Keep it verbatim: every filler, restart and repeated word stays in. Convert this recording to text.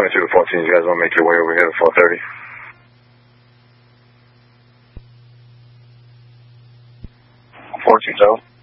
twenty-two to fourteen, you guys want to make your way over here to four thirty? fourteen, so.